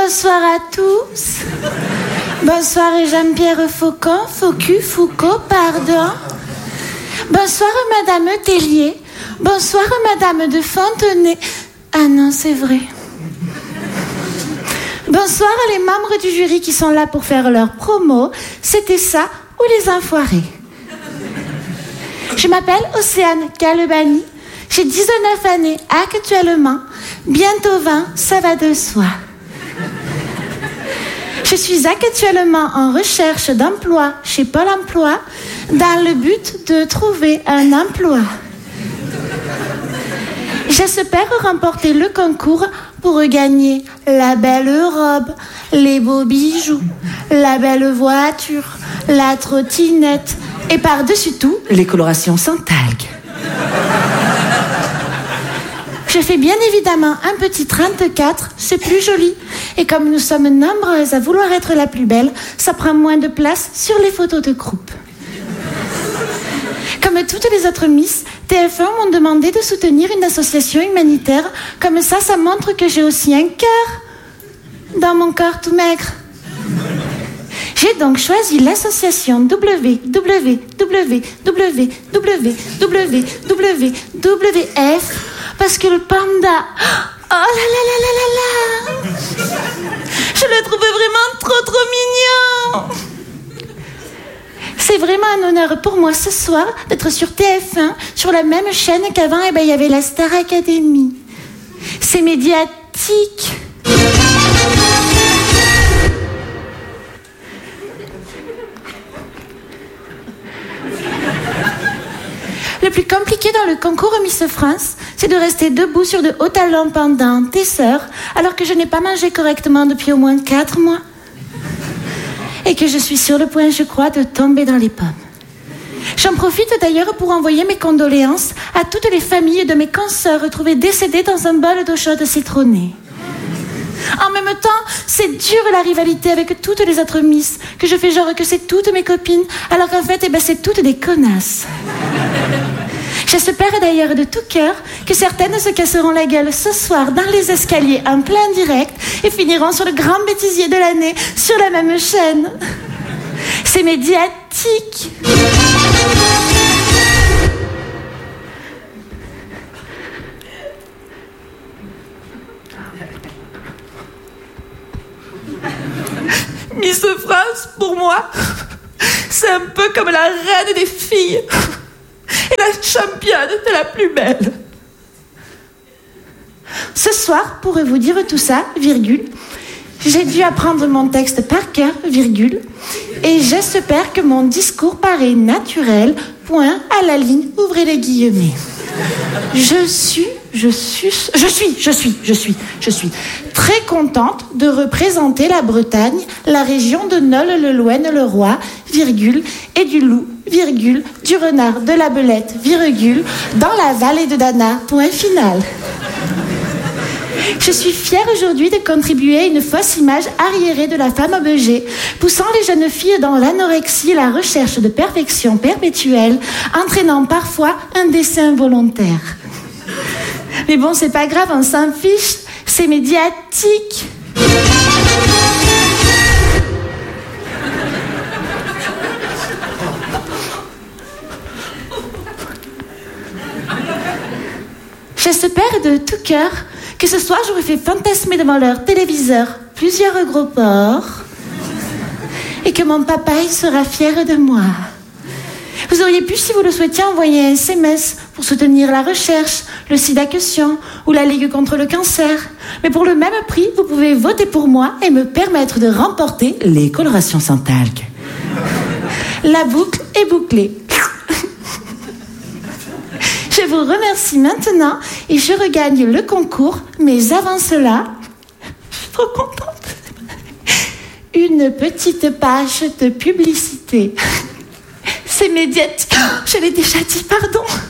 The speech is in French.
Bonsoir à tous. Bonsoir Jean-Pierre Foucault, pardon. Bonsoir Madame Tellier. Bonsoir Madame de Fontenay. Ah non, c'est vrai. Bonsoir les membres du jury qui sont là pour faire leur promo. C'était ça ou les enfoirés. Je m'appelle Océane Calebani. J'ai 19 années actuellement. Bientôt 20, ça va de soi. Je suis actuellement en recherche d'emploi chez Pôle emploi dans le but de trouver un emploi. J'espère remporter le concours pour gagner la belle robe, les beaux bijoux, la belle voiture, la trottinette et par-dessus tout, les colorations sans talc. Je fais bien évidemment un petit 34, c'est plus joli. Et comme nous sommes nombreuses à vouloir être la plus belle, ça prend moins de place sur les photos de groupe. Comme toutes les autres Miss, TF1 m'ont demandé de soutenir une association humanitaire. Comme ça montre que j'ai aussi un cœur dans mon corps tout maigre. J'ai donc choisi l'association WWF parce que le panda, oh là là là là là là, je le trouve vraiment trop mignon. C'est vraiment un honneur pour moi ce soir d'être sur TF1, sur la même chaîne qu'avant, il y avait la Star Academy. C'est médiatique. Le plus compliqué dans le concours Miss France, c'est de rester debout sur de hauts talons pendant des heures, alors que je n'ai pas mangé correctement depuis au moins 4 mois. Et que je suis sur le point, je crois, de tomber dans les pommes. J'en profite d'ailleurs pour envoyer mes condoléances à toutes les familles de mes consoeurs retrouvées décédées dans un bol d'eau chaude citronnée. En même temps, c'est dur la rivalité avec toutes les autres Miss, que je fais genre que c'est toutes mes copines, alors qu'en fait, c'est toutes des connasses. J'espère d'ailleurs de tout cœur que certaines se casseront la gueule ce soir dans les escaliers en plein direct et finiront sur le grand bêtisier de l'année sur la même chaîne. C'est médiatique. Miss France, pour moi, c'est un peu comme la reine des filles et la championne de la plus belle. Ce soir, pour vous dire tout ça, virgule, j'ai dû apprendre mon texte par cœur, virgule, et j'espère que mon discours paraît naturel, point, à la ligne, ouvrez les guillemets. Je suis très contente de représenter la Bretagne, la région de Nol-le-Louen-le-Roi, virgule, et du loup, virgule, du renard, de la belette, virgule, dans la vallée de Dana, point final. Je suis fière aujourd'hui de contribuer à une fausse image arriérée de la femme objet, poussant les jeunes filles dans l'anorexie et la recherche de perfection perpétuelle, entraînant parfois un décès involontaire. Mais bon, c'est pas grave, on s'en fiche, c'est médiatique. J'espère de tout cœur que ce soir j'aurai fait fantasmer devant leur téléviseur plusieurs gros porcs et que mon papa il sera fier de moi. Vous auriez pu, si vous le souhaitiez, envoyer un SMS pour soutenir la recherche, le SIDA-question ou la Ligue contre le cancer. Mais pour le même prix, vous pouvez voter pour moi et me permettre de remporter les colorations sans talc. La boucle est bouclée. Je vous remercie maintenant et je regagne le concours, mais avant cela, je suis trop contente. Une petite page de publicité. C'est médiatique. Je l'ai déjà dit, pardon.